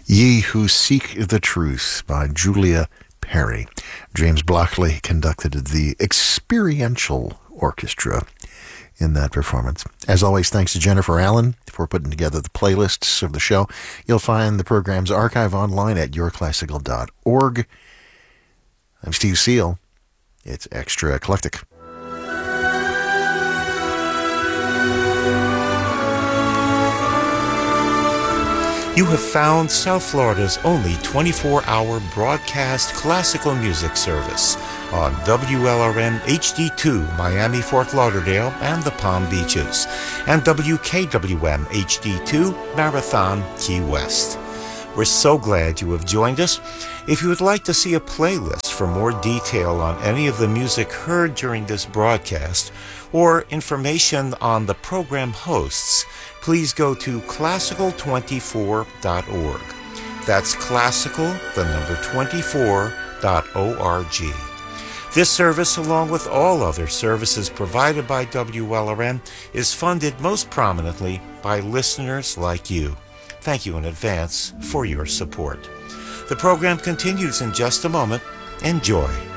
Ye Who Seek the Truth by Julia Perry. James Blockley conducted the experiential orchestra in that performance. As always, thanks to Jennifer Allen for putting together the playlists of the show. You'll find the program's archive online at yourclassical.org. I'm Steve Seal. It's Extra Eclectic. You have found South Florida's only 24-hour broadcast classical music service on WLRN HD2 Miami, Fort Lauderdale, and the Palm Beaches, and WKWM HD2 Marathon, Key West. We're so glad you have joined us. If you would like to see a playlist for more detail on any of the music heard during this broadcast, or information on the program hosts, please go to classical24.org. That's classical, the number 24.org. This service, along with all other services provided by WLRN, is funded most prominently by listeners like you. Thank you in advance for your support. The program continues in just a moment. Enjoy.